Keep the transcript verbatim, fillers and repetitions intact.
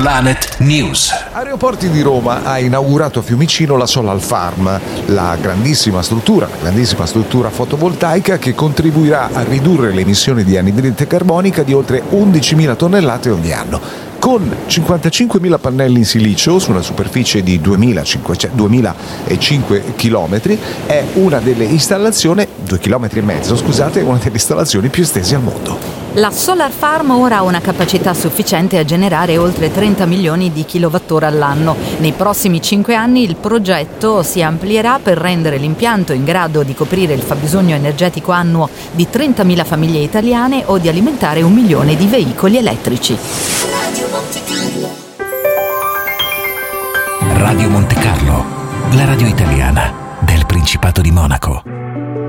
Planet News. Aeroporti di Roma ha inaugurato a Fiumicino la Solar Farm, la grandissima struttura, la grandissima struttura fotovoltaica che contribuirà a ridurre le emissioni di anidride carbonica di oltre undicimila tonnellate ogni anno. Con cinquantacinquemila pannelli in silicio su una superficie di duemilacinque chilometri, è una delle installazioni, due chilometri e mezzo, scusate, una delle installazioni più estese al mondo. La Solar Farm ora ha una capacità sufficiente a generare oltre trenta milioni di kilowattora all'anno. Nei prossimi cinque anni il progetto si amplierà per rendere l'impianto in grado di coprire il fabbisogno energetico annuo di trentamila famiglie italiane o di alimentare un milione di veicoli elettrici. Radio Monte Carlo, la radio italiana del Principato di Monaco.